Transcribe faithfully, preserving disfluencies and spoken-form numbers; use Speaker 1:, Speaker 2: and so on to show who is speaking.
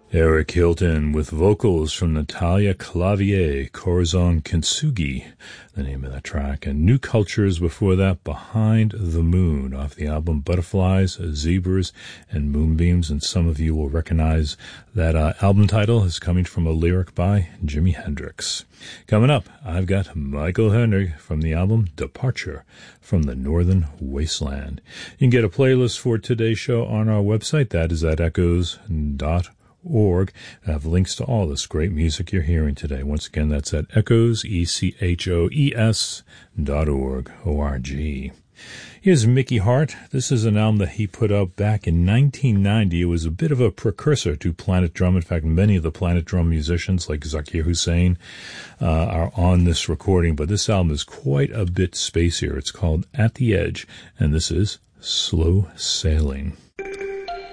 Speaker 1: Eric Hilton with vocals from Natalia Clavier, Corazon Kintsugi, the name of that track, and New Cultures before that, Behind the Moon, off the album Butterflies, Zebras, and Moonbeams, and some of you will recognize that uh, album title is coming from a lyric by Jimi Hendrix. Coming up, I've got Michael Henry from the album Departure from the Northern Wasteland. You can get a playlist for today's show on our website. That is at echoes dot org. I have links to all this great music you're hearing today. Once again, that's at echoes, E C H O E S dot org, O R G. Here's Mickey Hart. This is an album that he put out back in nineteen ninety. It was a bit of a precursor to Planet Drum. In fact, many of the Planet Drum musicians, like Zakir Hussain, uh, are on this recording. But this album is quite a bit spacier. It's called At the Edge, and this is Slow Sailing.